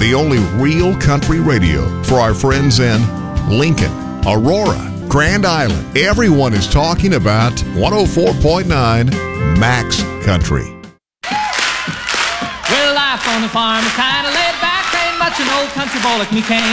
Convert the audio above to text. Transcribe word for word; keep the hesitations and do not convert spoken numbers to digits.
the only real country radio for our friends in Lincoln, Aurora, Grand Island. Everyone is talking about one oh four point nine Max Country. Well, life on the farm is kind of laid back. Ain't much an old country boy like me can